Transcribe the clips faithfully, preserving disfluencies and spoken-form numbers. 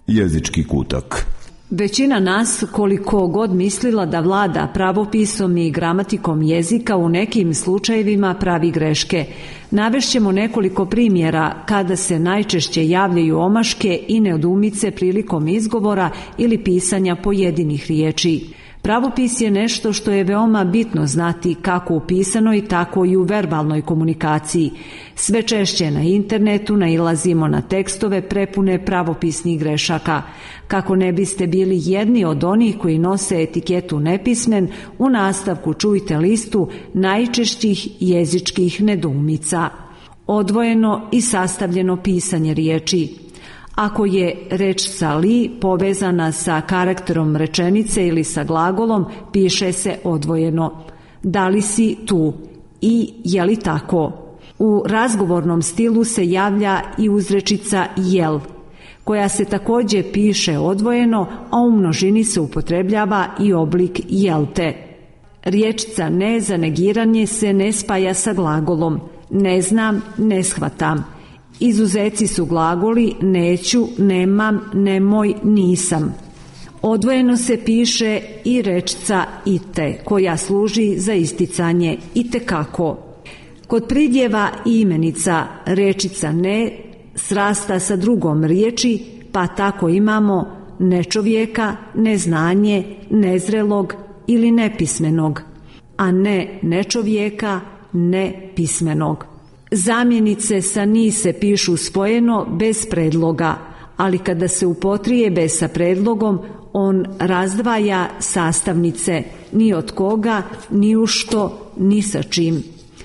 Jezički kutak. Većina nas, koliko god mislila da vlada pravopisom i gramatikom jezika, u nekim slučajevima pravi greške. Navešćemo nekoliko primjera kada se najčešće javljaju omaške i nedoumice prilikom izgovora ili pisanja pojedinih riječi. Pravopis je nešto što je veoma bitno znati kako u pisanoj, tako i u verbalnoj komunikaciji. Sve češće na internetu nailazimo na tekstove prepune pravopisnih grešaka. Kako ne biste bili jedni od onih koji nose etiketu nepismen, u nastavku čujte listu najčešćih jezičkih nedoumica. Odvojeno i sastavljeno pisanje riječi. Ako je reč sa li povezana sa karakterom rečenice ili sa glagolom, piše se odvojeno. Da li si tu? I je li tako? U razgovornom stilu se javlja i uzrečica jel, koja se također piše odvojeno, a u množini se upotrebljava i oblik jelte. Riječica ne za negiranje se ne spaja sa glagolom. Ne znam, ne shvatam. Izuzeci su glagoli neću, nemam, nemoj, nisam. Odvojeno se piše i rečica ite, koja služi za isticanje itekako. Kod pridjeva i imenica rečica ne srasta sa drugom riječi, pa tako imamo nečovjeka, neznanje, nezrelog ili nepismenog, a ne nečovjeka, nepismenog. Zamjenice sa ni se pišu spojeno bez predloga, ali kada se upotrijebe sa predlogom, on razdvaja sastavnice ni od koga, ni u što, ni sa čim.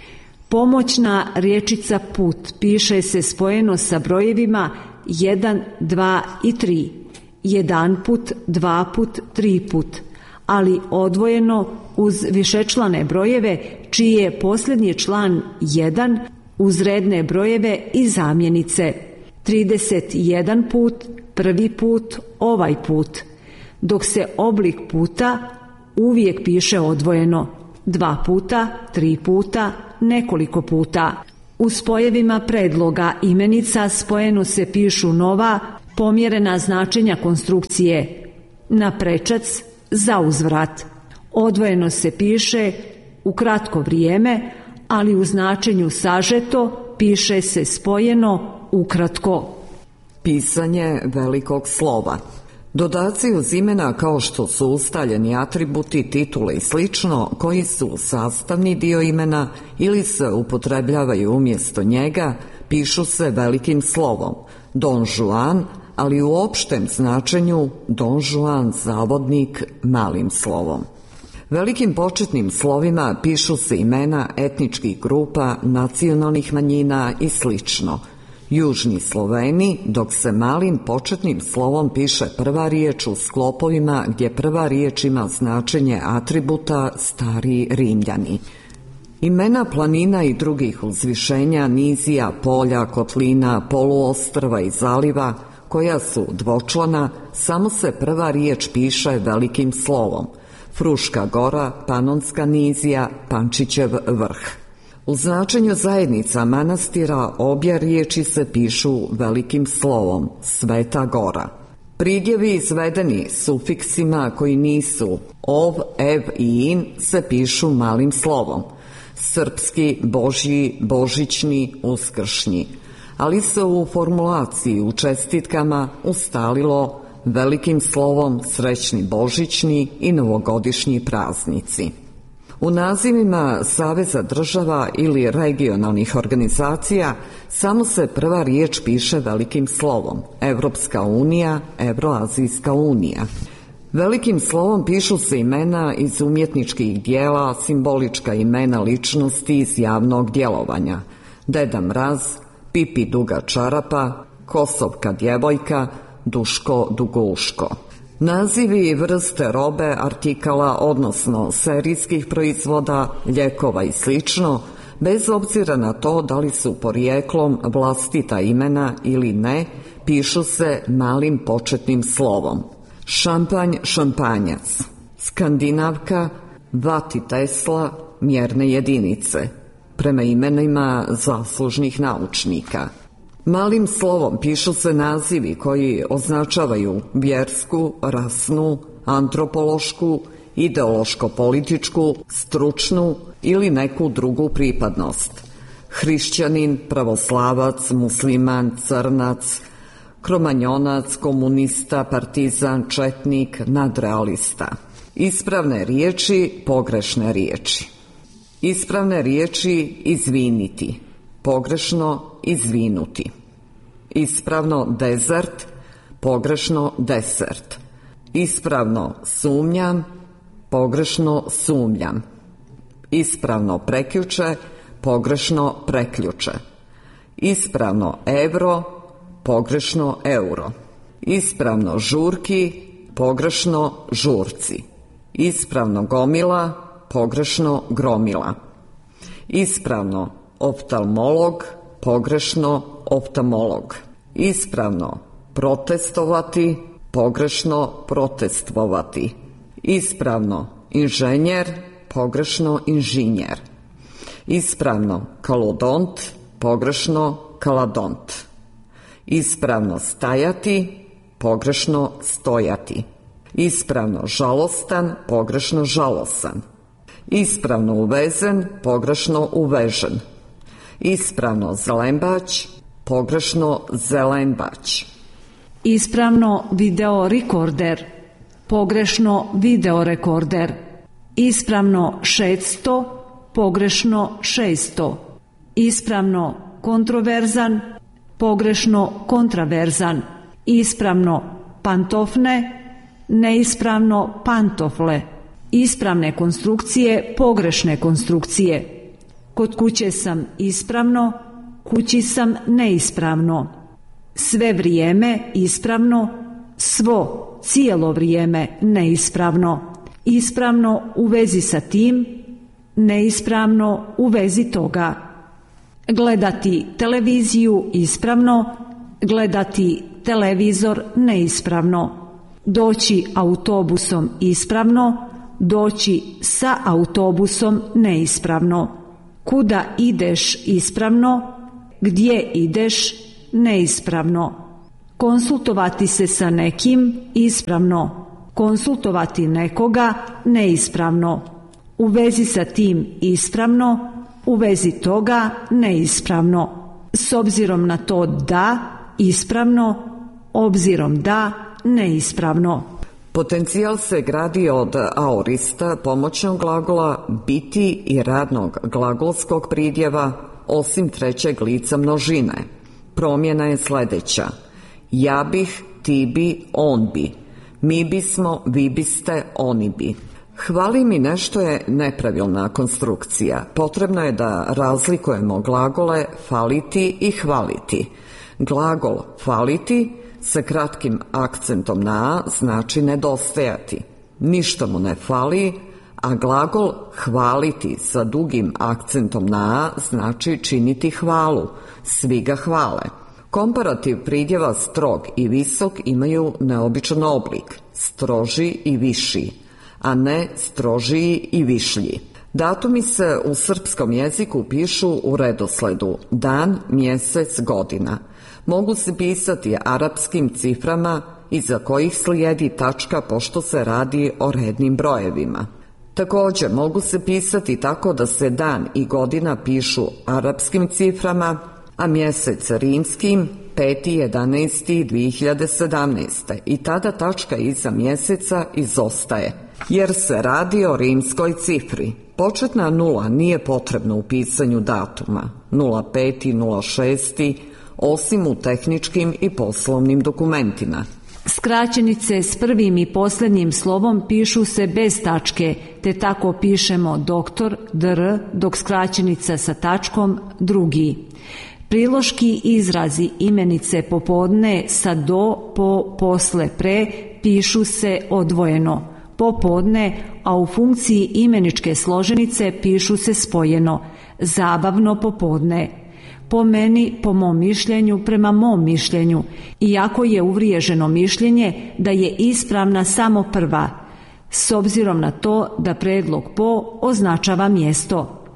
Pomoćna riječica put piše se spojeno sa brojevima jedan, dva i tri. Jedan put, dva put, tri put, ali odvojeno uz višečlane brojeve čiji je posljednji član jedan, uz redne brojeve i zamjenice. trideset jedan put, prvi put, ovaj put, dok se oblik puta uvijek piše odvojeno. Dva puta, tri puta, nekoliko puta. U spojevima predloga imenica spojeno se pišu nova, pomjerena značenja konstrukcije. Na prečac, za uzvrat. Odvojeno se piše u kratko vrijeme, ali u značenju sažeto piše se spojeno ukratko. Pisanje velikog slova. Dodaci uz imena kao što su ustaljeni atributi, titule i slično, koji su sastavni dio imena ili se upotrebljavaju umjesto njega, pišu se velikim slovom. Don Juan, ali u opštem značenju Don Juan zavodnik malim slovom. Velikim početnim slovima pišu se imena etničkih grupa, nacionalnih manjina i slično. Južni Sloveni, dok se malim početnim slovom piše prva riječ u sklopovima gdje prva riječ ima značenje atributa, Stari Rimljani. Imena planina i drugih uzvišenja, nizija, polja, kotlina, poluostrva i zaliva, koja su dvočlana, samo se prva riječ piše velikim slovom. Fruška gora, Panonska nizija, Pančićev vrh. U značenju zajednica manastira obje riječi se pišu velikim slovom, Sveta gora. Pridjevi izvedeni sufiksima koji nisu ov, ev i in se pišu malim slovom. Srpski, božji, božićni, uskršnji. Ali se u formulaciji u čestitkama ustalilo velikim slovom srećni božićni i novogodišnji praznici. U nazivima Saveza država ili regionalnih organizacija samo se prva riječ piše velikim slovom, Evropska unija, Evroazijska unija. Velikim slovom pišu se imena iz umjetničkih dijela, simbolička imena ličnosti iz javnog djelovanja. Deda Mraz, Pipi duga čarapa, Kosovka djevojka, Duško Duguško. Nazivi i vrste robe, artikala, odnosno serijskih proizvoda, lijekova i slično, bez obzira na to da li su porijeklom vlastita imena ili ne, pišu se malim početnim slovom. Šampanj, šampanjac. Skandinavka, vati Tesla, mjerne jedinice, prema imenima zaslužnih naučnika. Malim slovom pišu se nazivi koji označavaju vjersku, rasnu, antropološku, ideološko-političku, stručnu ili neku drugu pripadnost. Hrišćanin, pravoslavac, musliman, crnac, kromanjonac, komunista, partizan, četnik, nadrealista. Ispravne riječi, pogrešne riječi. Ispravne riječi izviniti, pogrešno izvinuti. Ispravno dezert, pogrešno desert. Ispravno sumnjam, pogrešno sumnjam. Ispravno prekjuče, pogrešno preključe. Ispravno evro, pogrešno euro. Ispravno žurki, pogrešno žurci. Ispravno gomila, pogrešno gromila. Ispravno oftalmolog, pogrešno oftalmolog. Ispravno protestovati, pogrešno protestvovati. Ispravno inženjer, pogrešno inženjer. Ispravno kalodont, pogrešno kaladont. Ispravno stajati, pogrešno stojati. Ispravno žalostan, pogrešno žalosan. Ispravno uvezen, pogrešno uvežen. Ispravno zelembać, pogrešno zelembać. Ispravno videorekorder, pogrešno videorekorder. Ispravno šetsto, pogrešno šesto. Ispravno kontroverzan, pogrešno kontraverzan. Ispravno pantofne, neispravno pantofle. Ispravne konstrukcije, pogrešne konstrukcije. Kod kuće sam ispravno, kući sam neispravno. Sve vrijeme ispravno, svo cijelo vrijeme neispravno. Ispravno u vezi sa tim, neispravno u vezi toga. Gledati televiziju ispravno, gledati televizor neispravno. Doći autobusom ispravno, doći sa autobusom neispravno. Kuda ideš ispravno, gdje ideš neispravno. Konsultovati se sa nekim ispravno, konsultovati nekoga neispravno. U vezi sa tim ispravno, u vezi toga neispravno. S obzirom na to da ispravno, obzirom da neispravno. Potencijal se gradi od aorista, pomoćnog glagola, biti i radnog glagolskog pridjeva, osim trećeg lica množine. Promjena je sljedeća: ja bih, ti bi, on bi. Mi bismo, vi biste, oni bi. Hvali mi nešto je nepravilna konstrukcija. Potrebno je da razlikujemo glagole faliti i hvaliti. Glagol faliti sa kratkim akcentom na a znači nedostajati. Ništa mu ne fali, a glagol hvaliti sa dugim akcentom na a znači činiti hvalu. Svi ga hvale. Komparativ pridjeva strog i visok imaju neobičan oblik, stroži i viši, a ne strožiji i višlji. Datumi se u srpskom jeziku pišu u redosledu dan, mjesec, godina. Mogu se pisati arapskim ciframa iza kojih slijedi tačka pošto se radi o rednim brojevima. Također mogu se pisati tako da se dan i godina pišu arapskim ciframa, a mjesec rimskim peti jedanaesti dvije hiljade sedamnaeste. I tada tačka iza mjeseca izostaje, jer se radi o rimskoj cifri. Početna nula nije potrebna u pisanju datuma, nula pet, nula šest, osim u tehničkim i poslovnim dokumentima. Skraćenice s prvim i posljednjim slovom pišu se bez tačke, te tako pišemo doktor, dr, dok skraćenica sa tačkom drugi. Priloški izrazi imenice popodne sa do, po, posle, pre pišu se odvojeno. Popodne, a u funkciji imeničke složenice pišu se spojeno. Zabavno popodne. Po meni, po mom mišljenju, prema mom mišljenju, iako je uvriježeno mišljenje da je ispravna samo prva, s obzirom na to da predlog po označava mjesto.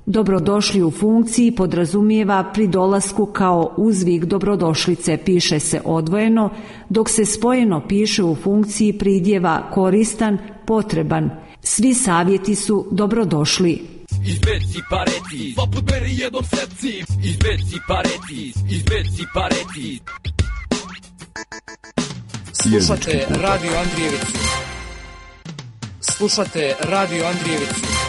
Dobrodošli u funkciji podrazumijeva pri dolasku kao uzvik dobrodošlice, piše se odvojeno, dok se spojeno piše u funkciji pridjeva koristan, potreban. Svi savjeti su dobrodošli. Izbeci pareti, dva put beri jednom sepci. Izbeci pareti, izbeci pareti. Slušate Radio Andrijevicu. Slušate Radio Andrijevicu.